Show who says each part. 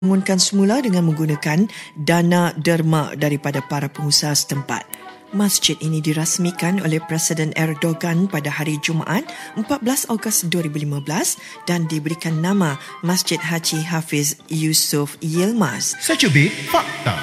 Speaker 1: dibangunkan semula dengan menggunakan dana derma daripada para pengusaha setempat. Masjid ini dirasmikan oleh Presiden Erdogan pada hari Jumaat 14 Ogos 2015 dan diberikan nama Masjid Haji Hafiz Yusuf Yilmaz.
Speaker 2: Secubit fakta.